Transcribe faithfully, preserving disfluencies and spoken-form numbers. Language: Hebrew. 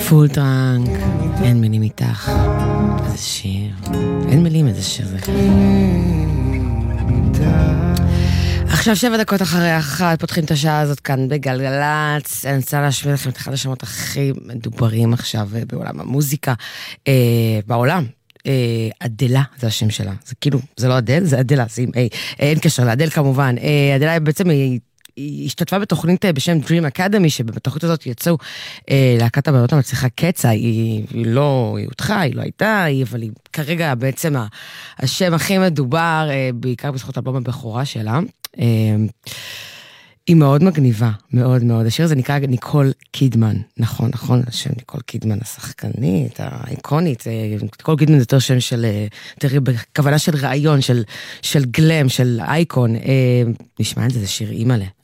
פול טראנק, אין מילים איתך. איזה שיר. אין מילים, איזה שיר זה. עכשיו שבע דקות אחרי אחת, פותחים את השעה הזאת כאן בגלגלץ. אני רוצה להשמיע לכם את אחד השמות הכי מדוברים עכשיו בעולם המוזיקה, אה, בעולם. אה, אדלה, זה השם שלה. זה כאילו, זה לא אדל, זה אדלה, זה עם אי. אה, אין קשר לאדל כמובן. אה, אדלה בעצם היא... היא השתתפה בתוכנית בשם Dream Academy, שבתוכנית הזאת יצאו אה, להקת הבנות המצליחה קצה, היא, היא לא, היא הותחה, היא לא הייתה, היא, אבל היא כרגע בעצם השם הכי מדובר, אה, בעיקר בזכות אלבום הבכורה שלה. אה, היא מאוד מגניבה, מאוד מאוד. השיר הזה נקרא ניקול קידמן, נכון, נכון, השם ניקול קידמן, השחקנית, האיקונית. ניקול קידמן זה יותר שם של, תראי, בכוונה של רעיון, של, של גלם, של אייקון. נשמע את זה, זה שיר אימאלה.